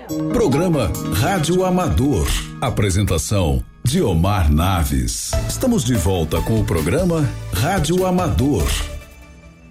Programa Rádio Amador. Apresentação Diomar Naves. Estamos de volta com o programa Rádio Amador.